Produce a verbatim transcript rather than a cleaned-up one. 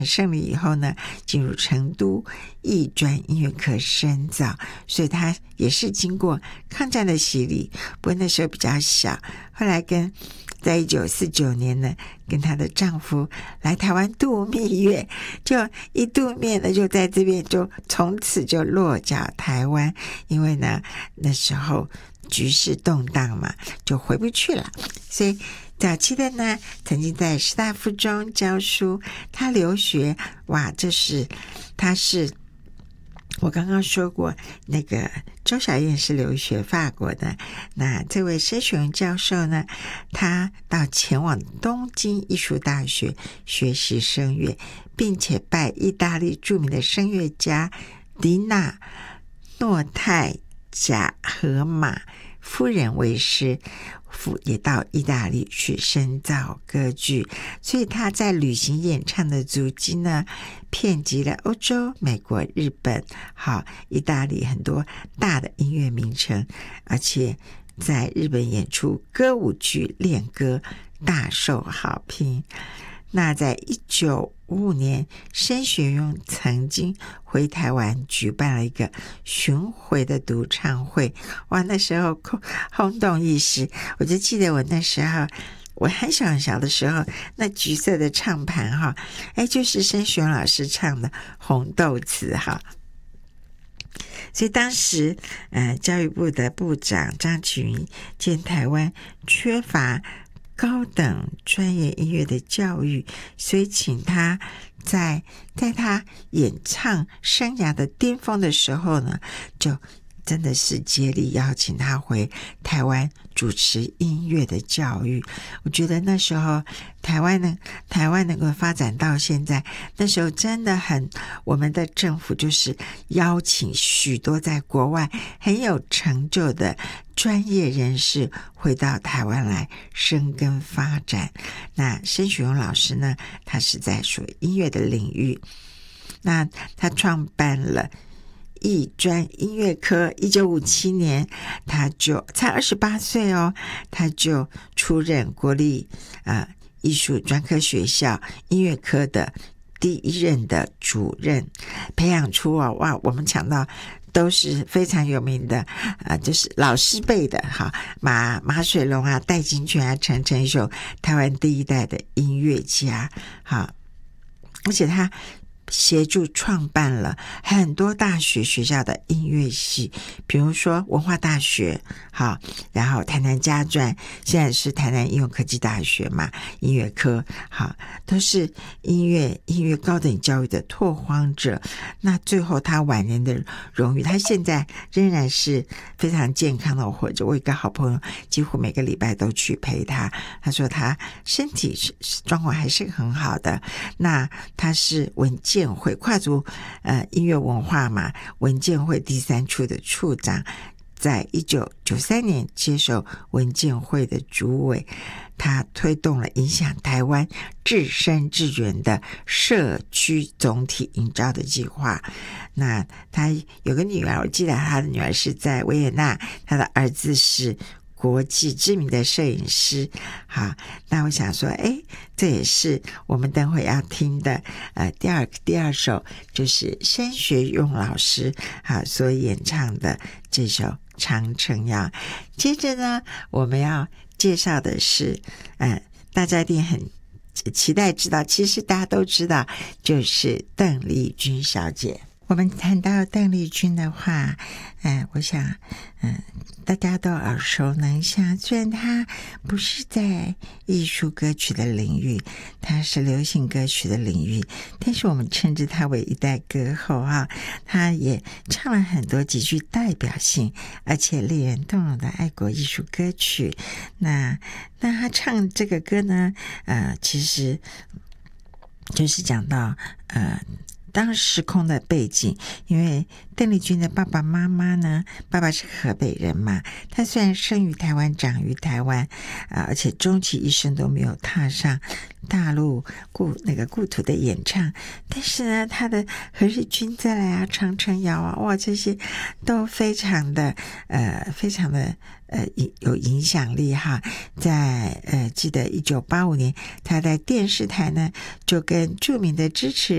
胜利以后呢，进入成都艺专音乐科深造，所以他也是经过抗战的洗礼，不过那时候比较小，后来跟在一九四九年呢，跟她的丈夫来台湾度蜜月，就一度蜜呢，就在这边就从此就落脚台湾，因为呢那时候局势动荡嘛，就回不去了，所以早期的呢，曾经在师大附中教书，他留学，哇，这是他是我刚刚说过，那个周小燕是留学法国的，那这位申雪荣教授呢，他到前往东京艺术大学学习声乐，并且拜意大利著名的声乐家迪娜诺泰贾荷马夫人为师，也到意大利去深造歌剧，所以他在旅行演唱的足迹呢，遍及了欧洲、美国、日本、好意大利很多大的音乐名城，而且在日本演出歌舞剧练歌大受好评。那在一九五五年，申雪荣曾经回台湾举办了一个巡回的独唱会，哇，那时候轰动一时。我就记得我那时候我很小很小的时候，那橘色的唱盘哈，哎，就是申雪荣老师唱的《红豆词》哈。所以当时呃，教育部的部长张启云见台湾缺乏高等专业音乐的教育，所以请他在在他演唱生涯的巅峰的时候呢，就真的是接力邀请他回台湾主持音乐的教育。我觉得那时候台湾呢，台湾能够发展到现在，那时候真的很，我们的政府就是邀请许多在国外很有成就的专业人士回到台湾来生根发展。那申雪荣老师呢，他是在属音乐的领域，那他创办了艺专音乐科，一九五七年他就才二十八岁哦，他就出任国立呃艺术专科学校音乐科的第一任的主任，培养出啊哇，我们讲到都是非常有名的呃，就是老师辈的哈，马马水龙啊、戴金泉啊、陈晨秀，台湾第一代的音乐家哈，而且他协助创办了很多大学学校的音乐系，比如说文化大学好，然后台南家专，现在是台南应用科技大学嘛，音乐科好，都是音乐音乐高等教育的拓荒者。那最后他晚年的荣誉，他现在仍然是非常健康的活着。我有一个好朋友几乎每个礼拜都去陪他，他说他身体状况还是很好的。那他是文健会跨族呃音乐文化嘛，文健会第三处的处长，在一九九三年接受文健会的主委，他推动了影响台湾自身致远的社区总体营造的计划。那他有个女儿，我记得他的女儿是在维也纳，他的儿子是国际知名的摄影师。好，那我想说诶，这也是我们等会要听的呃第二第二首，就是申雪荣老师好所演唱的这首长城谣。接着呢，我们要介绍的是呃大家一定很期待知道，其实大家都知道，就是邓丽君小姐。我们谈到邓丽君的话，嗯、呃，我想，嗯、呃，大家都耳熟能详。虽然她不是在艺术歌曲的领域，她是流行歌曲的领域，但是我们称之她为一代歌后啊。她也唱了很多极具代表性而且令人动容的爱国艺术歌曲。那那她唱这个歌呢，呃，其实就是讲到呃。当时空的背景，因为邓丽君的爸爸妈妈呢，爸爸是河北人嘛，他虽然生于台湾长于台湾、呃、而且终其一生都没有踏上大陆故那个故土的演唱，但是呢他的何日君再来啊、长城谣啊，哇，这些都非常的呃非常的呃有影响力哈。在呃记得一九八五年他在电视台呢就跟著名的支持